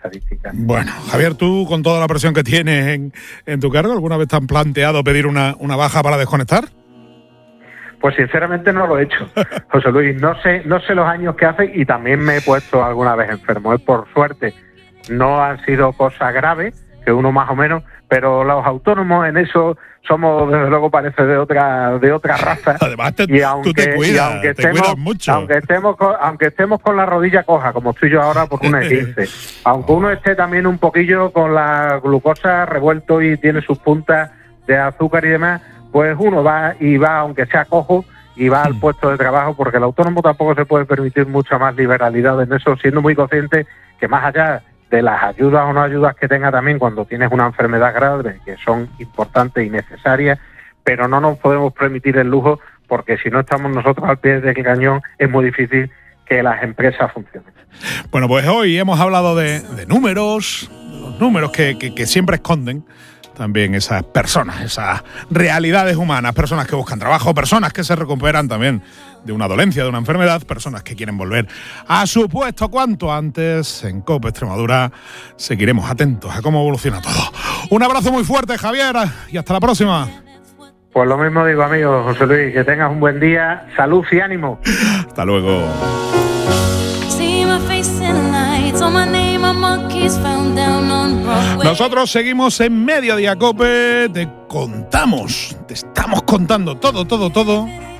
estadísticas. Bueno, Javier, tú con toda la presión que tienes en tu cargo, ¿alguna vez te han planteado pedir una baja para desconectar? Pues sinceramente no lo he hecho, José Luis. No sé los años que hace y también me he puesto alguna vez enfermo. Por suerte no han sido cosas graves, que uno más o menos, pero los autónomos en eso somos, desde luego, parece de otra raza. Además, aunque te cuidas mucho. Aunque estemos con la rodilla coja, como estoy yo ahora, por una E15, aunque uno esté también un poquillo con la glucosa revuelto y tiene sus puntas de azúcar y demás, pues uno va, aunque sea cojo, y va al puesto de trabajo, porque el autónomo tampoco se puede permitir mucha más liberalidad en eso, siendo muy consciente que más allá de las ayudas o no ayudas que tenga también cuando tienes una enfermedad grave, que son importantes y necesarias, pero no nos podemos permitir el lujo, porque si no estamos nosotros al pie del cañón, es muy difícil que las empresas funcionen. Bueno, pues hoy hemos hablado de números, los números que siempre esconden también esas personas, esas realidades humanas, personas que buscan trabajo, personas que se recuperan también de una dolencia, de una enfermedad, personas que quieren volver a su puesto cuanto antes. En COPE Extremadura seguiremos atentos a cómo evoluciona todo. Un abrazo muy fuerte, Javier, y hasta la próxima. Pues lo mismo digo, amigo José Luis, que tengas un buen día, salud y ánimo. Hasta luego. Nosotros seguimos en Mediodía Cope, te estamos contando todo